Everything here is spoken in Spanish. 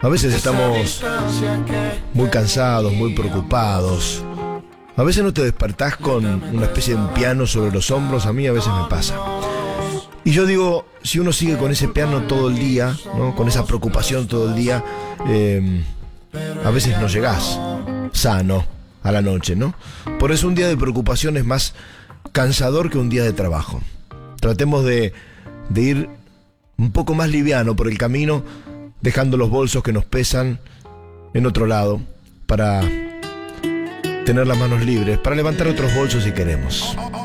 A veces estamos muy cansados, muy preocupados. A veces no te despertás con una especie de un piano sobre los hombros. A mí a veces me pasa. Y yo digo, si uno sigue con ese piano todo el día, ¿no? Con esa preocupación todo el día, a veces no llegás sano a la noche, ¿no? Por eso un día de preocupación es más cansador que un día de trabajo. Tratemos de ir un poco más liviano por el camino, dejando los bolsos que nos pesan en otro lado, para tener las manos libres, para levantar otros bolsos si queremos.